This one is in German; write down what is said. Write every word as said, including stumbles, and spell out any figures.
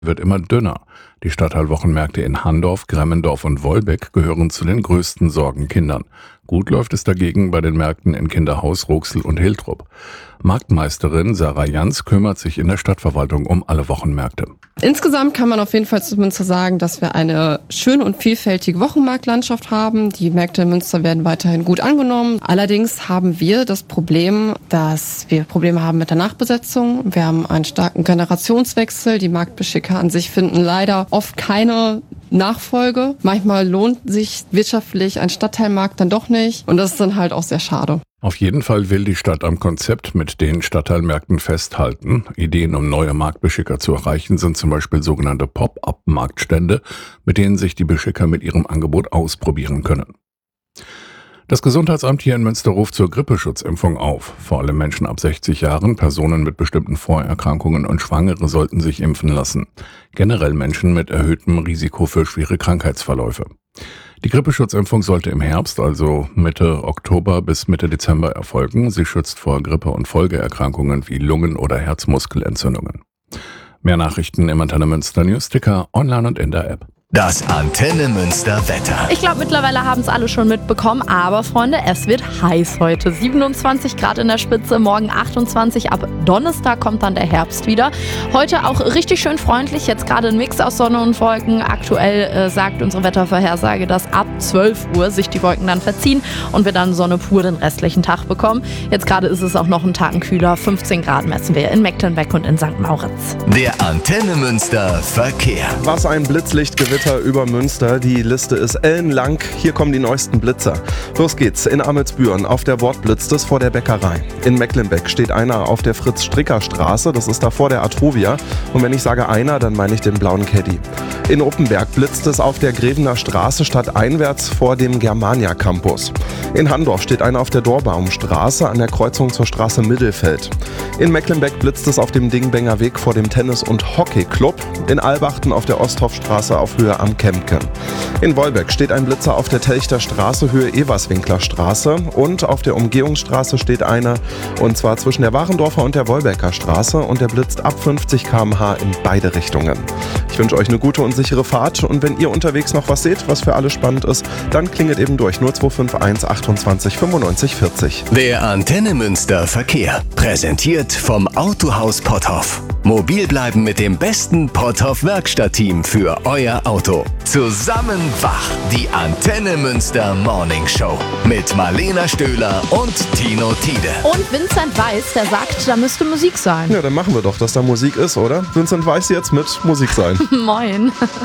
wird immer dünner. Die Stadtteilwochenmärkte in Handorf, Gremmendorf und Wolbeck gehören zu den größten Sorgenkindern. Gut läuft es dagegen bei den Märkten in Kinderhaus, Ruxel und Hiltrup. Marktmeisterin Sarah Jans kümmert sich in der Stadtverwaltung um alle Wochenmärkte. Insgesamt kann man auf jeden Fall zumindest sagen, dass wir eine schöne und vielfältige Wochenmarktlandschaft haben. Die Märkte in Münster werden weiterhin gut angenommen. Allerdings haben wir das Problem, dass wir Probleme haben mit der Nachbesetzung. Wir haben einen starken Generationswechsel. Die Marktbeschicker an sich finden leider oft keine Nachfolge. Manchmal lohnt sich wirtschaftlich ein Stadtteilmarkt dann doch nicht. Und das ist dann halt auch sehr schade. Auf jeden Fall will die Stadt am Konzept mit den Stadtteilmärkten festhalten. Ideen, um neue Marktbeschicker zu erreichen, sind zum Beispiel sogenannte Pop-up-Marktstände, mit denen sich die Beschicker mit ihrem Angebot ausprobieren können. Das Gesundheitsamt hier in Münster ruft zur Grippeschutzimpfung auf. Vor allem Menschen ab sechzig Jahren, Personen mit bestimmten Vorerkrankungen und Schwangere sollten sich impfen lassen. Generell Menschen mit erhöhtem Risiko für schwere Krankheitsverläufe. Die Grippeschutzimpfung sollte im Herbst, also Mitte Oktober bis Mitte Dezember erfolgen. Sie schützt vor Grippe- und Folgeerkrankungen wie Lungen- oder Herzmuskelentzündungen. Mehr Nachrichten im Antenne Münster Newsticker, online und in der App. Das Antenne Münster Wetter. Ich glaube, mittlerweile haben es alle schon mitbekommen, aber Freunde, es wird heiß heute. siebenundzwanzig Grad in der Spitze, morgen achtundzwanzig, ab Donnerstag kommt dann der Herbst wieder. Heute auch richtig schön freundlich, jetzt gerade ein Mix aus Sonne und Wolken. Aktuell äh, sagt unsere Wettervorhersage, dass ab zwölf Uhr sich die Wolken dann verziehen und wir dann Sonne pur den restlichen Tag bekommen. Jetzt gerade ist es auch noch ein Tacken kühler, fünfzehn Grad messen wir in Mecklenbeck und in Sankt Mauritz. Der Antenne Münster Verkehr. Was ein Blitzlichtgewitter über Münster. Die Liste ist ellenlang. Hier kommen die neuesten Blitzer. Los geht's. In Amelsbüren auf der Wort blitzt es vor der Bäckerei. In Mecklenbeck steht einer auf der Fritz-Stricker-Straße. Das ist da vor der Atrovia. Und wenn ich sage einer, dann meine ich den blauen Caddy. In Uppenberg blitzt es auf der Grevener Straße stadteinwärts vor dem Germania Campus. In Handorf steht einer auf der Dorbaumstraße an der Kreuzung zur Straße Mittelfeld. In Mecklenbeck blitzt es auf dem Dingbenger Weg vor dem Tennis- und Hockeyclub. In Albachten auf der Osthoffstraße auf Höhe am Kempken. In Wolbeck steht ein Blitzer auf der Telchter Straße Höhe Everswinkler Straße und auf der Umgehungsstraße steht einer, und zwar zwischen der Warendorfer und der Wolbecker Straße, und der blitzt ab fünfzig Kilometer pro Stunde in beide Richtungen. Ich wünsche euch eine gute und sichere Fahrt, und wenn ihr unterwegs noch was seht, was für alle spannend ist, dann klingelt eben durch null zwei fünf eins achtundzwanzig fünfundneunzig vierzig. Der Antenne Münster Verkehr. Präsentiert vom Autohaus Potthoff. Mobil bleiben mit dem besten Potthoff Werkstattteam für euer Auto. Zusammen wach. Die Antenne Münster Morning Show. Mit Marlena Stöhler und Tino Tiede. Und Vincent Weiss, der sagt, da müsste Musik sein. Ja, dann machen wir doch, dass da Musik ist, oder? Vincent Weiss jetzt mit Musik sein. Moin.